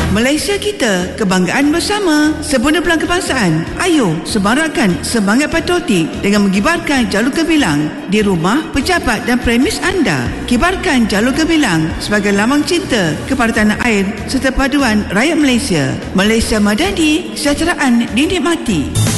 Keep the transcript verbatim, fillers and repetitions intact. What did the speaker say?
Malaysia kita, kebanggaan bersama. Sempurna Pelan Kebangsaan. Ayo semarakkan semangat patriotik dengan mengibarkan jalur gemilang di rumah, pejabat dan premis anda. Kibarkan jalur gemilang sebagai lambang cinta kepada tanah air serta paduan rakyat Malaysia. Malaysia madani, kesejahteraan dinikmati.